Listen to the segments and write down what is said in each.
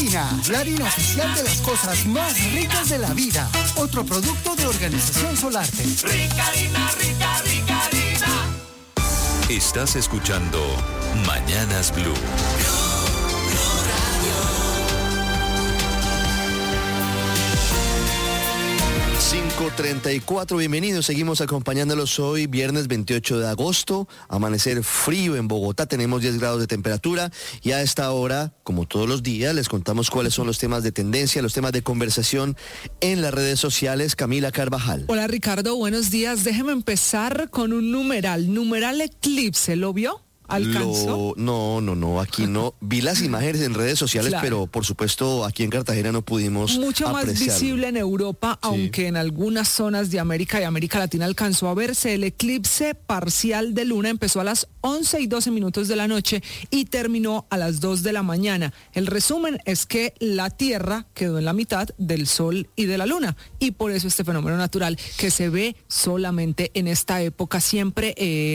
Harina, la harina oficial de las cosas más ricas de la vida. Otro producto de Organización Solarte. Rica harina, rica, rica harina. Estás escuchando Mañanas Blue. 5:34, bienvenidos, seguimos acompañándolos hoy, viernes 28 de agosto, amanecer frío en Bogotá, tenemos 10 grados de temperatura y a esta hora, como todos los días, les contamos cuáles son los temas de tendencia, los temas de conversación en las redes sociales. Camila Carvajal. Hola Ricardo, buenos días, déjeme empezar con un numeral eclipse, ¿lo vio? ¿Alcanzó? No, aquí no. Vi las imágenes en redes sociales, claro, pero por supuesto aquí en Cartagena no pudimos mucho más apreciarlo. visible en Europa, sí, aunque en algunas zonas de América y América Latina alcanzó a verse. El eclipse parcial de luna empezó a las 11:12 de la noche y terminó a las 2 de la mañana. El resumen es que la Tierra quedó en la mitad del Sol y de la Luna, y por eso este fenómeno natural que se ve solamente en esta época, siempre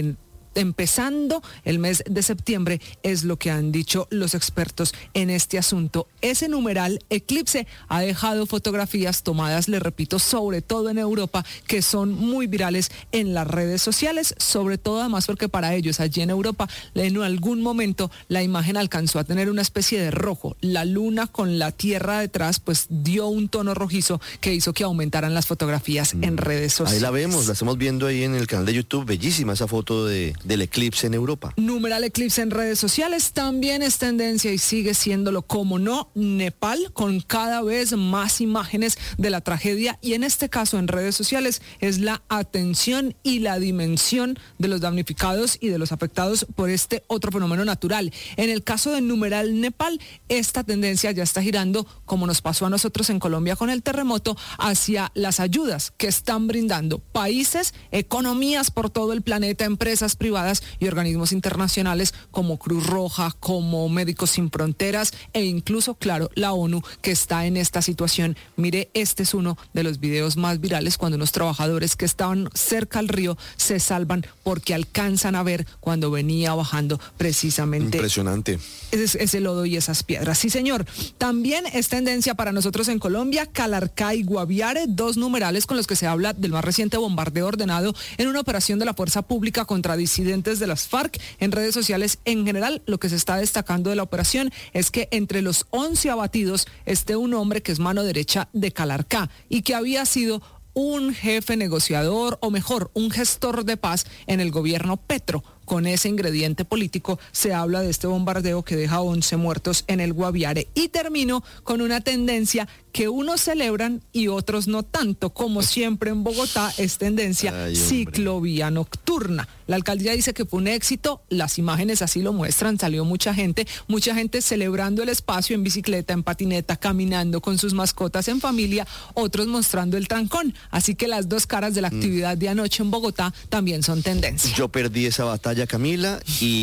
empezando el mes de septiembre, es lo que han dicho los expertos en este asunto. Ese numeral eclipse ha dejado fotografías tomadas, le repito, sobre todo en Europa, que son muy virales en las redes sociales, sobre todo además porque para ellos allí en Europa, en algún momento la imagen alcanzó a tener una especie de rojo. La luna con la Tierra detrás, pues dio un tono rojizo que hizo que aumentaran las fotografías en redes sociales. Ahí la vemos, la estamos viendo ahí en el canal de YouTube, bellísima esa foto del eclipse en Europa. Numeral eclipse en redes sociales, también es tendencia y sigue siéndolo, como no, Nepal, con cada vez más imágenes de la tragedia, y en este caso en redes sociales es la atención y la dimensión de los damnificados y de los afectados por este otro fenómeno natural. En el caso de numeral Nepal, esta tendencia ya está girando, como nos pasó a nosotros en Colombia con el terremoto, hacia las ayudas que están brindando países, economías por todo el planeta, empresas privadas y organismos internacionales como Cruz Roja, como Médicos Sin Fronteras e incluso, claro, la ONU, que está en esta situación. Mire, este es uno de los videos más virales cuando unos trabajadores que estaban cerca al río se salvan porque alcanzan a ver cuando venía bajando precisamente. Impresionante. Ese lodo y esas piedras. Sí, señor. También es tendencia para nosotros en Colombia, Calarcá y Guaviare, dos numerales con los que se habla del más reciente bombardeo ordenado en una operación de la fuerza pública contra disidentes de las FARC. En redes sociales en general, lo que se está destacando de la operación es que entre los 11 abatidos esté un hombre que es mano derecha de Calarcá y que había sido un jefe negociador, o mejor, un gestor de paz en el gobierno Petro. Con ese ingrediente político se habla de este bombardeo que deja 11 muertos en el Guaviare. Y termino con una tendencia que unos celebran y otros no tanto. Como siempre en Bogotá es tendencia ciclovía nocturna. La alcaldía dice que fue un éxito, las imágenes así lo muestran, salió mucha gente celebrando el espacio en bicicleta, en patineta, caminando con sus mascotas en familia, otros mostrando el trancón. Así que las dos caras de la actividad de anoche en Bogotá también son tendencia. Yo perdí esa batalla, Camila,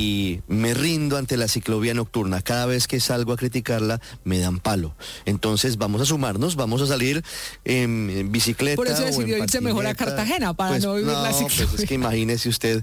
y me rindo ante la ciclovía nocturna. Cada vez que salgo a criticarla me dan palo. Entonces vamos a sumarnos, vamos a salir en bicicleta. Por eso decidió irse irse mejor a Cartagena para pues, no vivir la ciclovía. Pues es que imagínese usted,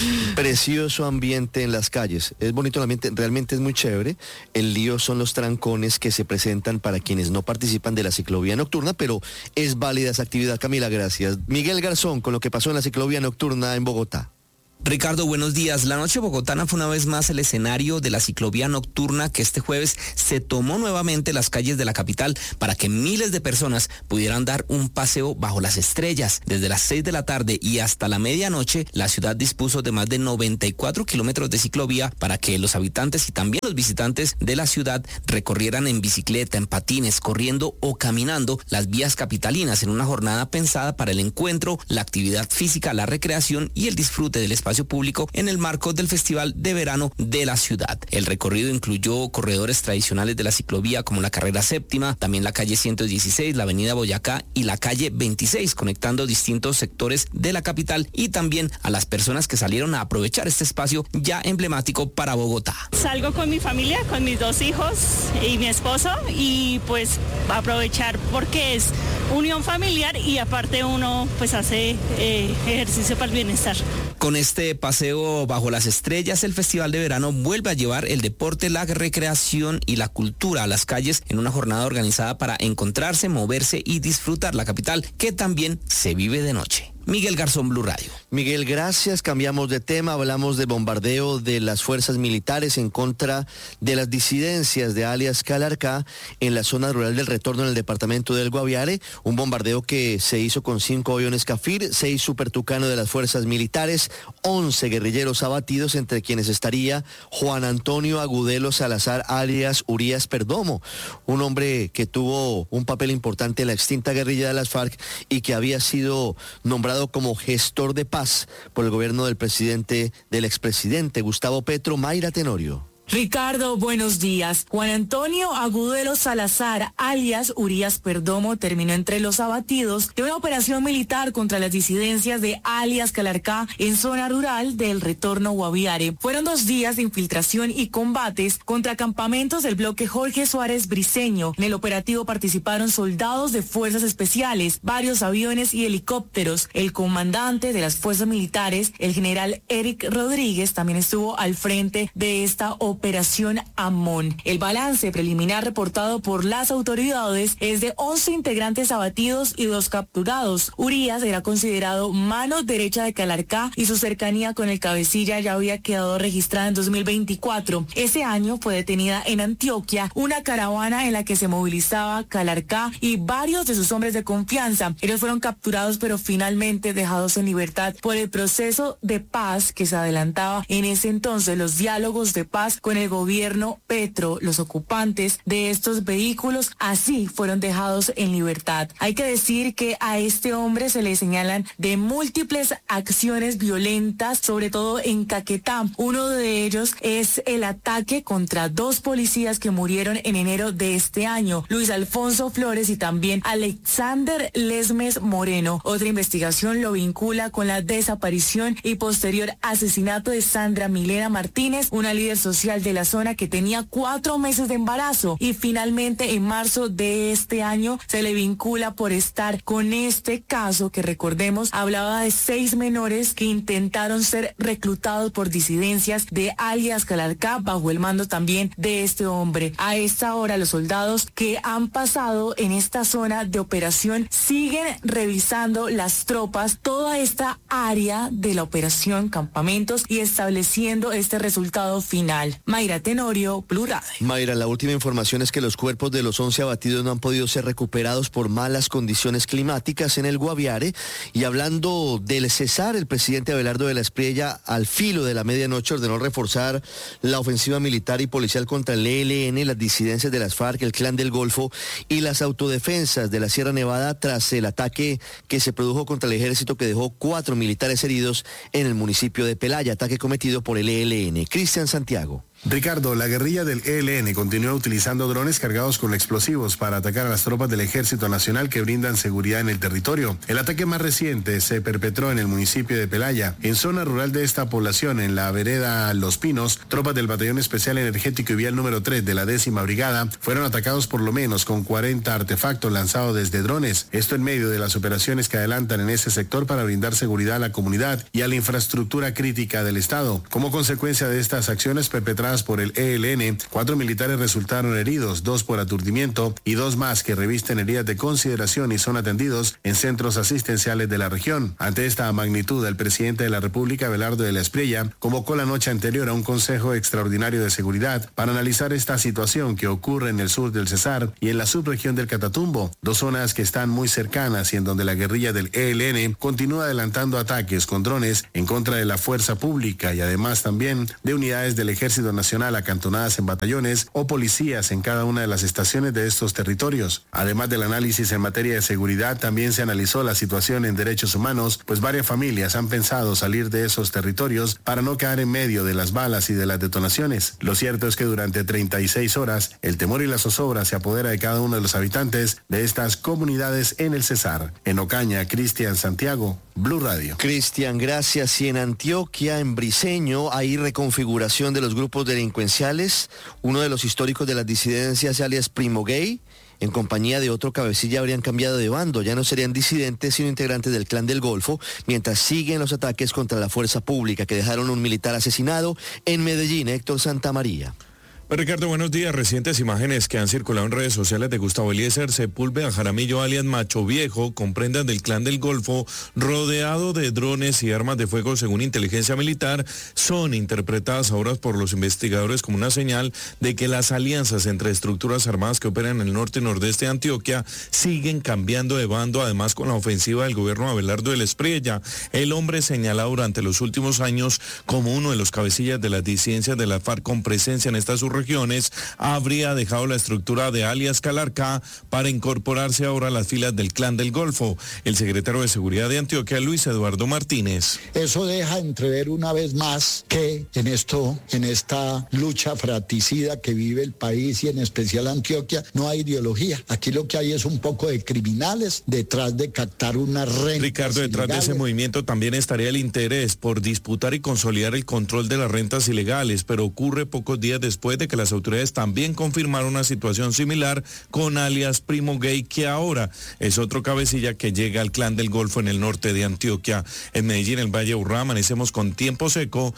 precioso ambiente en las calles. Es bonito el ambiente, realmente es muy chévere. El lío son los trancones que se presentan para quienes no participan de la ciclovía nocturna, pero es válida esa actividad. Camila, gracias. Miguel Garzón, con lo que pasó en la ciclovía nocturna en Bogotá. Ricardo, buenos días. La noche bogotana fue una vez más el escenario de la ciclovía nocturna que este jueves se tomó nuevamente las calles de la capital para que miles de personas pudieran dar un paseo bajo las estrellas. Desde las 6 de la tarde y hasta la medianoche, la ciudad dispuso de más de 94 kilómetros de ciclovía para que los habitantes y también los visitantes de la ciudad recorrieran en bicicleta, en patines, corriendo o caminando las vías capitalinas en una jornada pensada para el encuentro, la actividad física, la recreación y el disfrute del espacio público en el marco del Festival de Verano de la ciudad. El recorrido incluyó corredores tradicionales de la ciclovía como la carrera séptima, también la calle 116, la avenida Boyacá y la calle 26, conectando distintos sectores de la capital y también a las personas que salieron a aprovechar este espacio ya emblemático para Bogotá. Salgo con mi familia, con mis 2 hijos y mi esposo, y pues aprovechar porque es unión familiar y aparte uno pues hace ejercicio para el bienestar. Con este paseo bajo las estrellas, el Festival de Verano vuelve a llevar el deporte, la recreación y la cultura a las calles en una jornada organizada para encontrarse, moverse y disfrutar la capital, que también se vive de noche. Miguel Garzón, Blue Radio. Miguel, gracias. Cambiamos de tema. Hablamos del bombardeo de las fuerzas militares en contra de las disidencias de alias Calarcá en la zona rural del Retorno en el departamento del Guaviare. Un bombardeo que se hizo con 5 aviones Cafir, 6 Super Tucano de las fuerzas militares, 11 guerrilleros abatidos, entre quienes estaría Juan Antonio Agudelo Salazar alias Urias Perdomo, un hombre que tuvo un papel importante en la extinta guerrilla de las FARC y que había sido nombrado como gestor de paz por el gobierno del expresidente Gustavo Petro. Mayra Tenorio. Ricardo, buenos días. Juan Antonio Agudelo Salazar, alias Urias Perdomo, terminó entre los abatidos de una operación militar contra las disidencias de alias Calarcá en zona rural del Retorno Guaviare. Fueron 2 días de infiltración y combates contra campamentos del bloque Jorge Suárez Briceño. En el operativo participaron soldados de fuerzas especiales, varios aviones y helicópteros. El comandante de las fuerzas militares, el general Eric Rodríguez, también estuvo al frente de esta Operación Amón. El balance preliminar reportado por las autoridades es de 11 integrantes abatidos y 2 capturados. Urias era considerado mano derecha de Calarcá y su cercanía con el cabecilla ya había quedado registrada en 2024. Ese año fue detenida en Antioquia una caravana en la que se movilizaba Calarcá y varios de sus hombres de confianza. Ellos fueron capturados pero finalmente dejados en libertad por el proceso de paz que se adelantaba en ese entonces, los diálogos de paz con el gobierno Petro. Los ocupantes de estos vehículos así fueron dejados en libertad. Hay que decir que a este hombre se le señalan de múltiples acciones violentas, sobre todo en Caquetá. Uno de ellos es el ataque contra 2 policías que murieron en enero de este año, Luis Alfonso Flores y también Alexander Lesmes Moreno. Otra investigación lo vincula con la desaparición y posterior asesinato de Sandra Milena Martínez, una líder social de la zona que tenía 4 meses de embarazo, y finalmente en marzo de este año se le vincula por estar con este caso que, recordemos, hablaba de 6 menores que intentaron ser reclutados por disidencias de alias Calarcá bajo el mando también de este hombre. A esta hora los soldados que han pasado en esta zona de operación siguen revisando las tropas, toda esta área de la operación, campamentos, y estableciendo este resultado final. Mayra Tenorio, Blue Radio. Mayra, la última información es que los cuerpos de los 11 abatidos no han podido ser recuperados por malas condiciones climáticas en el Guaviare. Y hablando del Cesar, el presidente Abelardo de la Espriella, al filo de la medianoche, ordenó reforzar la ofensiva militar y policial contra el ELN, las disidencias de las FARC, el Clan del Golfo y las autodefensas de la Sierra Nevada tras el ataque que se produjo contra el ejército que dejó 4 militares heridos en el municipio de Pelaya, ataque cometido por el ELN. Cristian Santiago. Ricardo, la guerrilla del ELN continúa utilizando drones cargados con explosivos para atacar a las tropas del Ejército Nacional que brindan seguridad en el territorio. El ataque más reciente se perpetró en el municipio de Pelaya. En zona rural de esta población, en la vereda Los Pinos, tropas del Batallón Especial Energético y Vial número 3 de la 10ª Brigada fueron atacados por lo menos con 40 artefactos lanzados desde drones. Esto en medio de las operaciones que adelantan en ese sector para brindar seguridad a la comunidad y a la infraestructura crítica del Estado. Como consecuencia de estas acciones perpetradas por el ELN, 4 militares resultaron heridos, 2 por aturdimiento y 2 más que revisten heridas de consideración y son atendidos en centros asistenciales de la región. Ante esta magnitud, el presidente de la República, Abelardo de la Espriella, convocó la noche anterior a un Consejo Extraordinario de Seguridad para analizar esta situación que ocurre en el sur del Cesar y en la subregión del Catatumbo, 2 zonas que están muy cercanas y en donde la guerrilla del ELN continúa adelantando ataques con drones en contra de la fuerza pública y además también de unidades del Ejército Nacional acantonadas en batallones o policías en cada una de las estaciones de estos territorios. Además del análisis en materia de seguridad, también se analizó la situación en derechos humanos, pues varias familias han pensado salir de esos territorios para no caer en medio de las balas y de las detonaciones. Lo cierto es que durante 36 horas, el temor y la zozobra se apodera de cada uno de los habitantes de estas comunidades en el Cesar. En Ocaña, Cristian Santiago, Blue Radio. Cristian, gracias. Y en Antioquia, en Briceño, hay reconfiguración de los grupos delincuenciales, uno de los históricos de las disidencias, alias Primo Gay, en compañía de otro cabecilla habrían cambiado de bando. Ya no serían disidentes, sino integrantes del Clan del Golfo, mientras siguen los ataques contra la fuerza pública que dejaron un militar asesinado en Medellín. Héctor Santamaría. Ricardo, buenos días. Recientes imágenes que han circulado en redes sociales de Gustavo Eliezer Sepúlveda Jaramillo, alias Macho Viejo, con prendas del Clan del Golfo, rodeado de drones y armas de fuego según inteligencia militar, son interpretadas ahora por los investigadores como una señal de que las alianzas entre estructuras armadas que operan en el norte y nordeste de Antioquia siguen cambiando de bando, además con la ofensiva del gobierno Abelardo del Espriella, el hombre señalado durante los últimos años como uno de los cabecillas de las disidencias de la FARC con presencia en estas regiones, habría dejado la estructura de alias Calarcá para incorporarse ahora a las filas del Clan del Golfo. El secretario de Seguridad de Antioquia, Luis Eduardo Martínez. Eso deja entrever una vez más que en esta lucha fratricida que vive el país y en especial Antioquia, no hay ideología. Aquí lo que hay es un poco de criminales detrás de captar una renta. Ricardo, detrás de ese movimiento también estaría el interés por disputar y consolidar el control de las rentas ilegales, pero ocurre pocos días después de que las autoridades también confirmaron una situación similar con alias Primo Gay, que ahora es otro cabecilla que llega al Clan del Golfo en el norte de Antioquia. En Medellín, el Valle Urrá, amanecemos con tiempo seco,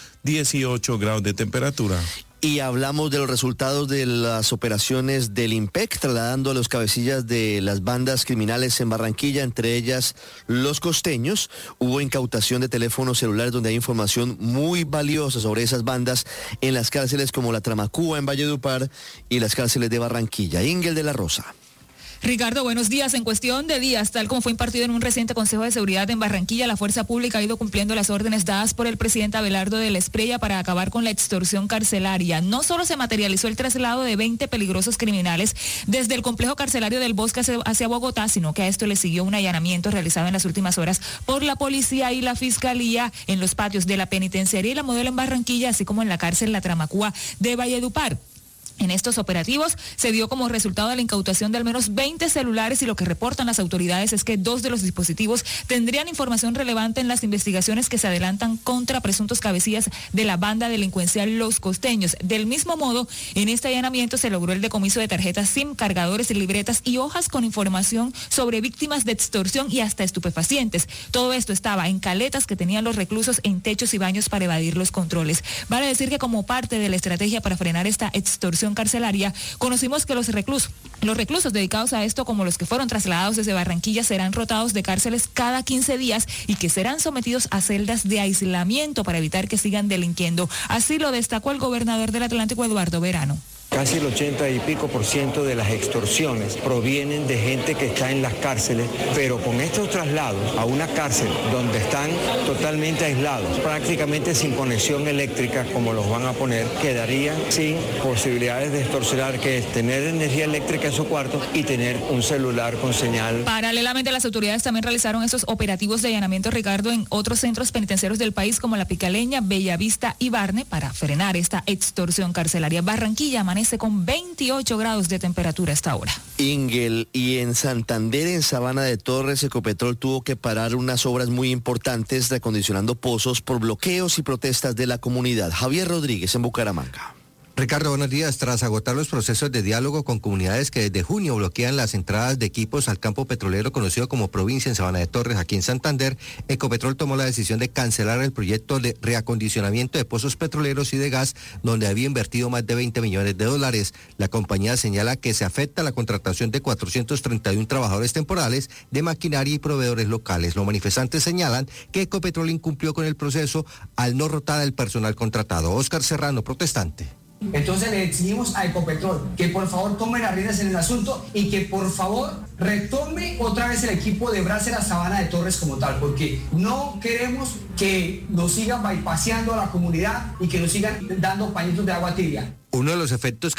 18 grados de temperatura. Y hablamos de los resultados de las operaciones del IMPEC, trasladando a los cabecillas de las bandas criminales en Barranquilla, entre ellas los costeños. Hubo incautación de teléfonos celulares donde hay información muy valiosa sobre esas bandas en las cárceles como la Tramacúa en Valledupar y las cárceles de Barranquilla. Ingel de la Rosa. Ricardo, buenos días. En cuestión de días, tal como fue impartido en un reciente Consejo de Seguridad en Barranquilla, la Fuerza Pública ha ido cumpliendo las órdenes dadas por el presidente Abelardo del Espriella para acabar con la extorsión carcelaria. No solo se materializó el traslado de 20 peligrosos criminales desde el complejo carcelario del Bosque hacia Bogotá, sino que a esto le siguió un allanamiento realizado en las últimas horas por la policía y la fiscalía en los patios de la penitenciaría y la Modelo en Barranquilla, así como en la cárcel La Tramacúa de Valledupar. En estos operativos se dio como resultado la incautación de al menos 20 celulares y lo que reportan las autoridades es que 2 de los dispositivos tendrían información relevante en las investigaciones que se adelantan contra presuntos cabecillas de la banda delincuencial Los Costeños. Del mismo modo, en este allanamiento se logró el decomiso de tarjetas SIM, cargadores y libretas y hojas con información sobre víctimas de extorsión y hasta estupefacientes. Todo esto estaba en caletas que tenían los reclusos en techos y baños para evadir los controles. Vale decir que como parte de la estrategia para frenar esta extorsión carcelaria, conocimos que los reclusos dedicados a esto, como los que fueron trasladados desde Barranquilla, serán rotados de cárceles cada 15 días y que serán sometidos a celdas de aislamiento para evitar que sigan delinquiendo. Así lo destacó el gobernador del Atlántico, Eduardo Verano. Casi el 80 y pico % de las extorsiones provienen de gente que está en las cárceles, pero con estos traslados a una cárcel donde están totalmente aislados, prácticamente sin conexión eléctrica como los van a poner, quedarían sin posibilidades de extorsionar, que es tener energía eléctrica en su cuarto y tener un celular con señal. Paralelamente, las autoridades también realizaron esos operativos de allanamiento, Ricardo, en otros centros penitenciarios del país como La Picaleña, Bellavista y Barne para frenar esta extorsión carcelaria. Barranquilla amanece con 28 grados de temperatura hasta ahora. Ingel, y en Santander, en Sabana de Torres, Ecopetrol tuvo que parar unas obras muy importantes reacondicionando pozos por bloqueos y protestas de la comunidad. Javier Rodríguez en Bucaramanga. Ricardo, buenos días. Tras agotar los procesos de diálogo con comunidades que desde junio bloquean las entradas de equipos al campo petrolero conocido como Provincia en Sabana de Torres, aquí en Santander, Ecopetrol tomó la decisión de cancelar el proyecto de reacondicionamiento de pozos petroleros y de gas, donde había invertido más de $20 millones. La compañía señala que se afecta la contratación de 431 trabajadores temporales de maquinaria y proveedores locales. Los manifestantes señalan que Ecopetrol incumplió con el proceso al no rotar al personal contratado. Óscar Serrano, protestante. Entonces le exigimos a Ecopetrol que por favor tome las riendas en el asunto y que por favor retome otra vez el equipo de Brasera Sabana de Torres como tal, porque no queremos que nos sigan bypaseando a la comunidad y que nos sigan dando pañitos de agua tibia. Uno de los efectos